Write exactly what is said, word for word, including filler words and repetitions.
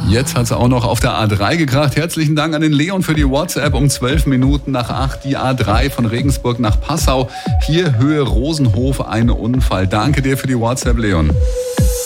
Jetzt hat es auch noch auf der A drei gekracht. Herzlichen Dank an den Leon für die WhatsApp um zwölf Minuten nach acht. Die A drei von Regensburg nach Passau. Hier Höhe Rosenhof, ein Unfall. Danke dir für die WhatsApp, Leon.